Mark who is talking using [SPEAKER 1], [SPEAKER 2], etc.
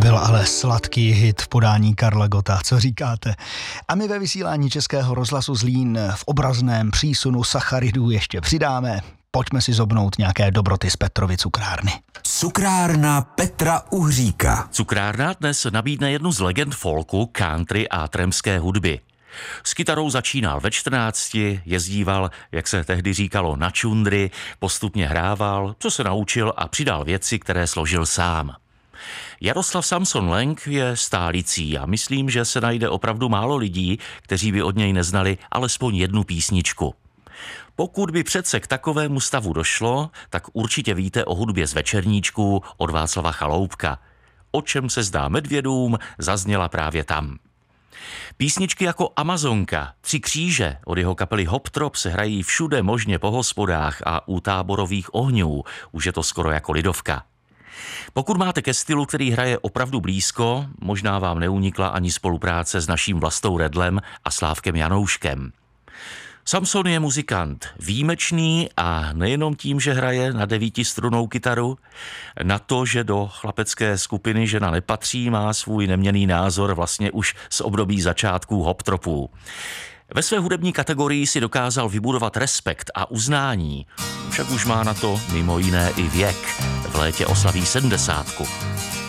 [SPEAKER 1] Byl ale sladký hit v podání Karla Gotta, co říkáte? A my ve vysílání Českého rozhlasu Zlín v obrazném přísunu sacharidů ještě přidáme. Pojďme si zobnout nějaké dobroty z Petrovy cukrárny.
[SPEAKER 2] Cukrárna Petra Uhříka.
[SPEAKER 3] Cukrárna dnes nabídne jednu z legend folku, country a trampské hudby. S kytarou začínal ve 14, jezdíval, jak se tehdy říkalo, na čundry, postupně hrával, co se naučil a přidal věci, které složil sám. Jaroslav Samson Lang je stálicí a myslím, že se najde opravdu málo lidí, kteří by od něj neznali alespoň jednu písničku. Pokud by přece k takovému stavu došlo, tak určitě víte o hudbě z Večerníčků od Václava Chaloupka. O čem se zdá medvědům, zazněla právě tam. Písničky jako Amazonka, Tři kříže od jeho kapely Hop Trop se hrají všude možně po hospodách a u táborových ohňů, už je to skoro jako lidovka. Pokud máte ke stylu, který hraje opravdu blízko, možná vám neunikla ani spolupráce s naším Vlastou Redlem a Slávkem Janouškem. Samson je muzikant výjimečný a nejenom tím, že hraje na 9strunnou kytaru, na to, že do chlapecké skupiny žena nepatří, má svůj neměnný názor vlastně už z období začátků Hop Tropů. Ve své hudební kategorii si dokázal vybudovat respekt a uznání, však už má na to mimo jiné i věk. V létě oslaví 70.